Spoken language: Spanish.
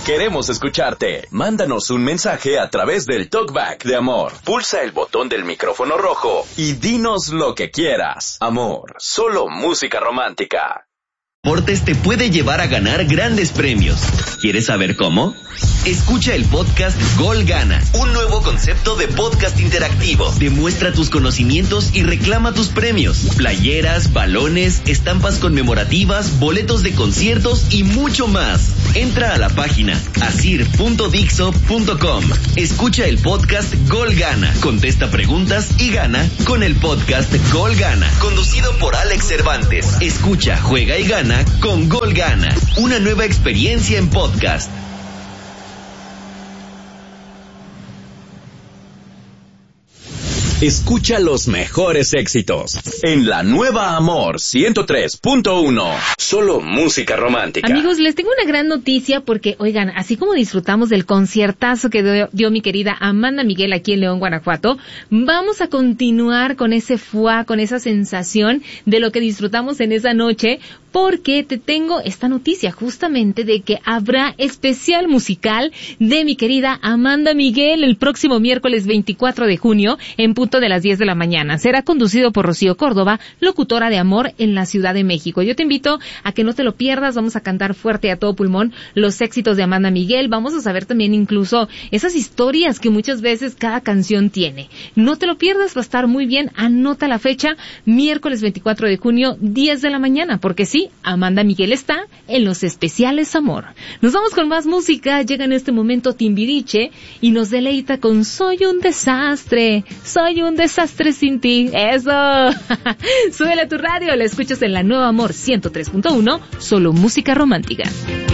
Queremos escucharte. Mándanos un mensaje a través del Talkback de Amor. Pulsa el botón del micrófono rojo y dinos lo que quieras. Amor, solo música romántica. Deportes te puede llevar a ganar grandes premios. ¿Quieres saber cómo? Escucha el podcast Gol Gana, un nuevo concepto de podcast interactivo. Demuestra tus conocimientos y reclama tus premios. Playeras, balones, estampas conmemorativas, boletos de conciertos y mucho más. Entra a la página asir.dixo.com. Escucha el podcast Gol Gana. Contesta preguntas y gana con el podcast Gol Gana. Conducido por Alex Cervantes. Escucha, juega y gana con Gol Gana. Una nueva experiencia en podcast. Escucha los mejores éxitos en la nueva Amor 103.1. Solo música romántica. Amigos, les tengo una gran noticia porque, oigan, así como disfrutamos del conciertazo que dio mi querida Amanda Miguel aquí en León, Guanajuato, vamos a continuar con ese fuá, con esa sensación de lo que disfrutamos en esa noche, porque te tengo esta noticia justamente de que habrá especial musical de mi querida Amanda Miguel el próximo miércoles 24 de junio en punto de las 10 de la mañana. Será conducido por Rocío Córdoba, locutora de Amor en la Ciudad de México. Yo te invito a que no te lo pierdas. Vamos a cantar fuerte a todo pulmón los éxitos de Amanda Miguel. Vamos a saber también incluso esas historias que muchas veces cada canción tiene. No te lo pierdas, va a estar muy bien. Anota la fecha, miércoles 24 de junio, 10 de la mañana, porque sí, Amanda Miguel está en los especiales Amor. Nos vamos con más música. Llega en este momento Timbiriche y nos deleita con Soy un desastre, soy un desastre sin ti. ¡Eso! Súbele a tu radio, la escuchas en la nueva Amor 103.1, solo música romántica.